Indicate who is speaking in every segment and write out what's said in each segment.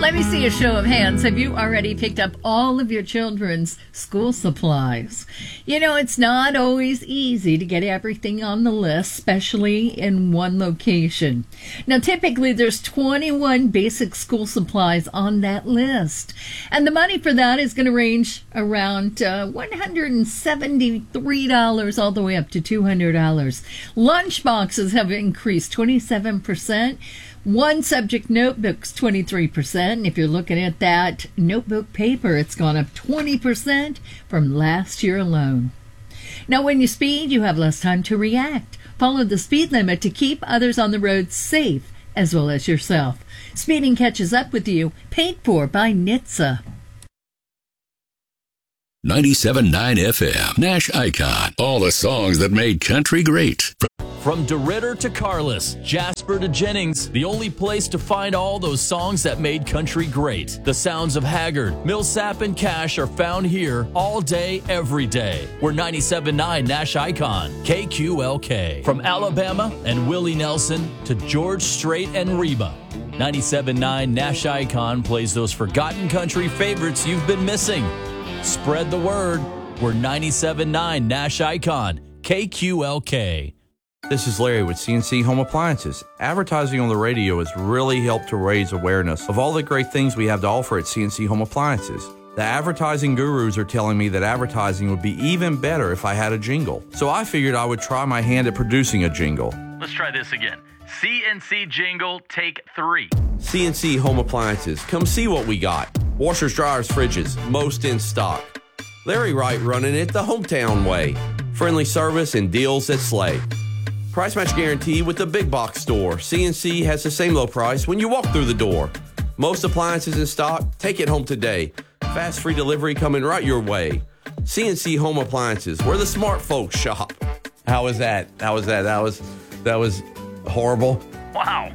Speaker 1: Let me see a show of hands. Have you already picked up all of your children's school supplies? You know, it's not always easy to get everything on the list, especially in one location. Now, typically, there's 21 basic school supplies on that list. And the money for that is going to range around $173 all the way up to $200. Lunch boxes have increased 27%. One subject notebook's 23%. And if you're looking at that notebook paper, it's gone up 20% from last year alone. Now, when you speed, you have less time to react. Follow the speed limit to keep others on the road safe, as well as yourself. Speeding catches up with you. Paid for by NHTSA.
Speaker 2: 97.9 FM, Nash Icon. All the songs that made country great.
Speaker 3: From DeRidder to Carless, Jasper to Jennings, the only place to find all those songs that made country great. The sounds of Haggard, Millsap, and Cash are found here all day, every day. We're 97.9 Nash Icon, KQLK. From Alabama and Willie Nelson to George Strait and Reba, 97.9 Nash Icon plays those forgotten country favorites you've been missing. Spread the word. We're 97.9 Nash Icon, KQLK.
Speaker 4: This is Larry with CNC Home Appliances. Advertising on the radio has really helped to raise awareness of all the great things we have to offer at CNC Home Appliances. The advertising gurus are telling me that advertising would be even better if I had a jingle. So I figured I would try my hand at producing a jingle.
Speaker 3: Let's try this again. CNC jingle, take 3.
Speaker 4: CNC Home Appliances. Come see what we got. Washers, dryers, fridges, most in stock. Larry Wright running it the hometown way. Friendly service and deals that slay. Price match guarantee with the big box store. CNC has the same low price when you walk through the door. Most appliances in stock. Take it home today. Fast free delivery coming right your way. CNC Home Appliances, where the smart folks shop. How was that? That was horrible.
Speaker 3: Wow.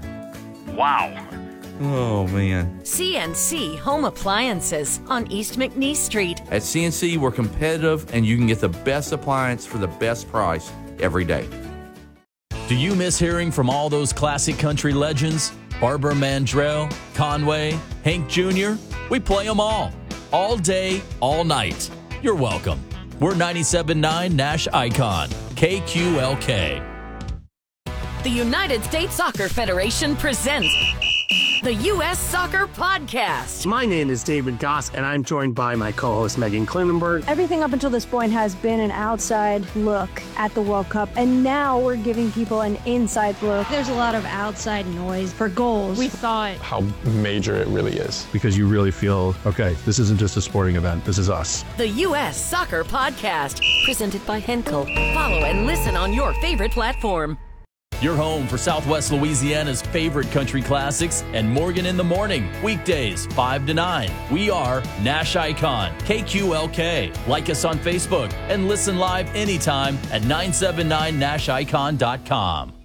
Speaker 4: Oh, man.
Speaker 5: CNC Home Appliances on East McNeese Street.
Speaker 4: At CNC, we're competitive, and you can get the best appliance for the best price every day.
Speaker 3: Do you miss hearing from all those classic country legends? Barbara Mandrell, Conway, Hank Jr.? We play them all day, all night. You're welcome. We're 97.9 Nash Icon, KQLK.
Speaker 5: The United States Soccer Federation presents the U.S. Soccer Podcast.
Speaker 6: My name is David Goss, and I'm joined by my co-host Megan Klinenberg.
Speaker 7: Everything up until this point has been an outside look at the World Cup, and now we're giving people an inside look.
Speaker 8: There's a lot of outside noise for goals. We thought
Speaker 9: how major it really is.
Speaker 10: Because you really feel, okay, this isn't just a sporting event, this is us.
Speaker 5: The U.S. Soccer Podcast, presented by Henkel. Follow and listen on your favorite platform.
Speaker 3: Your home for Southwest Louisiana's favorite country classics and Morgan in the Morning, weekdays 5 to 9. We are Nash Icon, KQLK. Like us on Facebook and listen live anytime at 979nashicon.com.